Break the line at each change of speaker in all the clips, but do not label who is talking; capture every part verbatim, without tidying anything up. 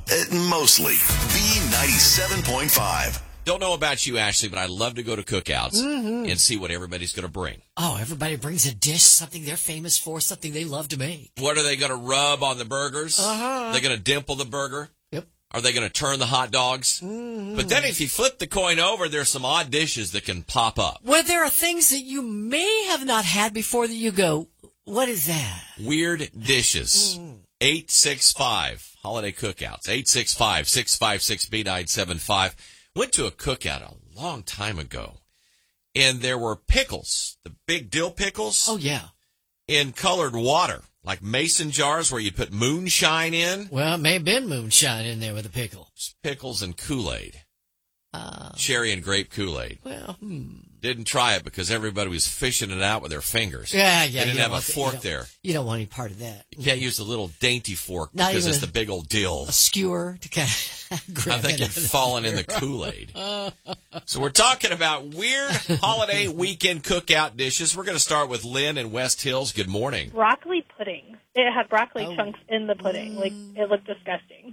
Uh, mostly. B ninety-seven point five.
Don't know about you, Ashley, but I love to go to cookouts mm-hmm. and see what everybody's going to bring.
Oh, everybody brings a dish, something they're famous for, something they love to make.
What are they going to rub on the burgers?
Uh-huh.
They're going to dimple the burger?
Yep.
Are they going to turn the hot dogs? Mm-hmm. But then if you flip the coin over, there's some odd dishes that can pop up.
Well, there are things that you may have not had before that you go, what is that?
Weird dishes. Mm. eight six five, holiday cookouts. eight six five, six five six, B nine seven five. Went to a cookout a long time ago, and there were pickles, the big dill pickles.
Oh, yeah.
In colored water, like mason jars where you put moonshine in.
Well, it may have been moonshine in there with the pickle.
Pickles and Kool-Aid.
Uh,
Cherry and grape Kool-Aid.
Well, hmm.
Didn't try it because everybody was fishing it out with their fingers.
Yeah, yeah.
They didn't have a fork
you
there.
You don't want any part of that.
You can't use the little dainty fork
Not
because it's
a,
the big old dill.
A skewer to kind of grab
I think
it
you'd fallen in the Kool-Aid. So we're talking about weird holiday weekend cookout dishes. We're going to start with Lynn in West Hills. Good morning.
Broccoli pudding. It had broccoli
oh.
chunks in the pudding. Like, it looked disgusting.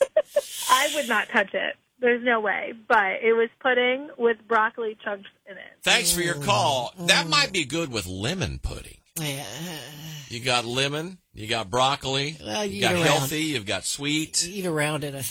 I would not touch it. There's no way. But it was pudding with broccoli chunks in it.
Thanks for your call. That might be good with lemon pudding.
Yeah.
You got lemon, you got broccoli,
well, you,
you got
around.
healthy, you've got sweet.
Eat around it, I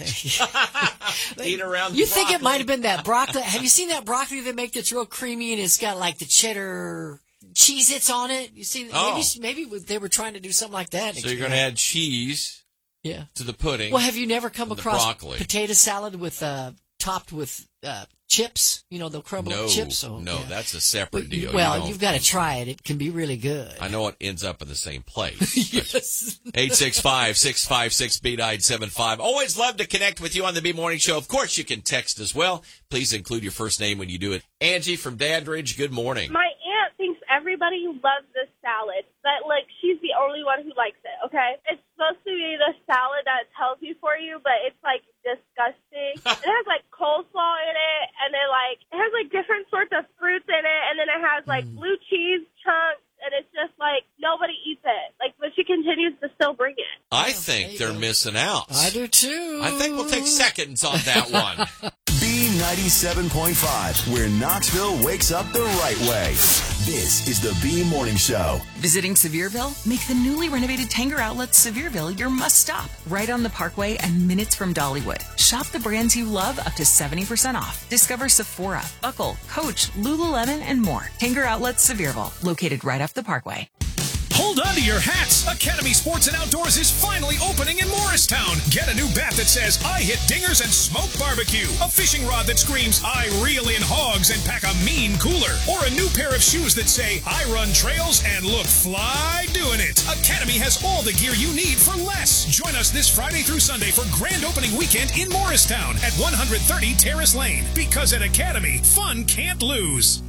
think.
Eat around the
You
broccoli.
think it might have been that broccoli? Have you seen that broccoli they make that's real creamy and it's got like the cheddar Cheez-Its on it? You see,
oh.
maybe, maybe they were trying to do something like that.
So you're going to add cheese.
Yeah.
To the pudding.
Well, have you never come across
broccoli.
potato salad with uh, topped with uh, chips? You know, the crumbled
no,
chips. Oh,
no,
yeah.
that's a separate
but,
deal.
Well,
you
you've got to try it. It can be really good.
I know it ends up in the same place.
Yes.
eight six five, six five six, B nine seven five. Always love to connect with you on the B Morning Show. Of course, you can text as well. Please include your first name when you do it. Angie from Dandridge, good morning.
My aunt thinks everybody loves this salad, but, like, she's the only one who likes it, okay? It's supposed to be the salad that it's healthy for you, but it's, like, disgusting. It has, like, coleslaw in it, and then, like, it has, like, different sorts of fruits in it, and then it has, like, mm. blue cheese chunks, and it's just, like, nobody eats it. Like, but she continues to still bring it.
I think they're go. missing out.
I do, too.
I think we'll take seconds on that one.
B ninety-seven point five, where Knoxville wakes up the right way. This is the B Morning Show.
Visiting Sevierville? Make the newly renovated Tanger Outlets Sevierville your must-stop. Right on the Parkway and minutes from Dollywood. Shop the brands you love up to seventy percent off. Discover Sephora, Buckle, Coach, Lululemon, and more. Tanger Outlets Sevierville, located right off the Parkway.
Hold on to your hats. Academy Sports and Outdoors is finally opening in Morristown. Get a new bat that says, I hit dingers and smoke barbecue. A fishing rod that screams, I reel in hogs and pack a mean cooler. Or a new pair of shoes that say, I run trails and look fly doing it. Academy has all the gear you need for less. Join us this Friday through Sunday for grand opening weekend in Morristown at one thirty Terrace Lane. Because at Academy, fun can't lose.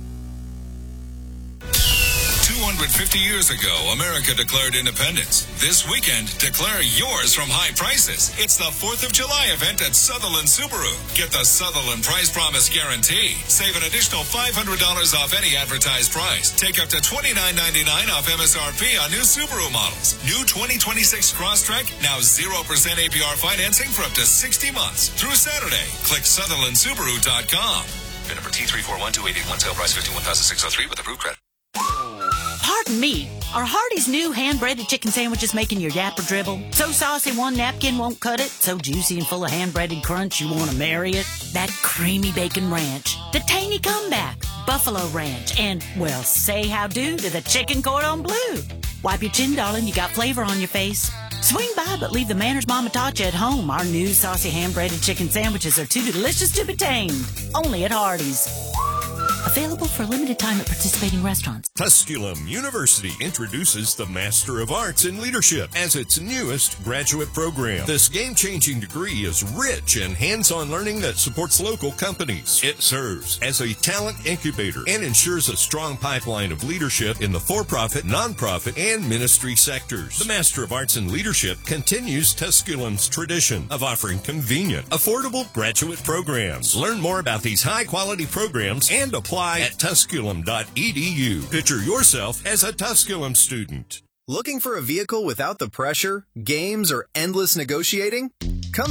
two hundred fifty years ago, America declared independence. This weekend, declare yours from high prices. It's the fourth of July event at Sutherland Subaru. Get the Sutherland Price Promise Guarantee. Save an additional five hundred dollars off any advertised price. Take up to twenty-nine ninety-nine off M S R P on new Subaru models. New twenty twenty-six Crosstrek, now zero percent A P R financing for up to sixty months. Through Saturday. Click Sutherland Subaru dot com.
VIN number T three four one two eight eight one, sale price fifty-one thousand six hundred three with approved credit.
Pardon me, are Hardee's new hand-breaded chicken sandwiches making your yapper dribble? So saucy one napkin won't cut it? So juicy and full of hand-breaded crunch you want to marry it? That creamy bacon ranch, the tangy comeback, buffalo ranch, and, well, say how-do to the chicken cordon bleu. Wipe your chin, darling, you got flavor on your face. Swing by, but leave the manners Mama taught you at home. Our new saucy hand-breaded chicken sandwiches are too delicious to be tamed. Only at Hardee's. Available for a limited time at participating restaurants.
Tusculum University introduces the Master of Arts in Leadership as its newest graduate program. This game-changing degree is rich in hands-on learning that supports local companies. It serves as a talent incubator and ensures a strong pipeline of leadership in the for-profit, nonprofit, and ministry sectors. The Master of Arts in Leadership continues Tusculum's tradition of offering convenient, affordable graduate programs. Learn more about these high-quality programs and apply at Tusculum dot e d u. Picture yourself as a Tusculum student.
Looking for a vehicle without the pressure, games, or endless negotiating?